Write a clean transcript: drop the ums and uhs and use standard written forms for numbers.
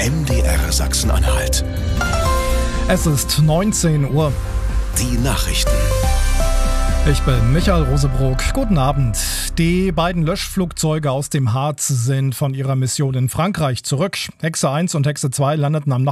MDR Sachsen-Anhalt. Es ist 19 Uhr. Die Nachrichten. Ich bin Michael Rosebrock. Guten Abend. Die beiden Löschflugzeuge aus dem Harz sind von ihrer Mission in Frankreich zurück. Hexe 1 und Hexe 2 landeten am Nachmittag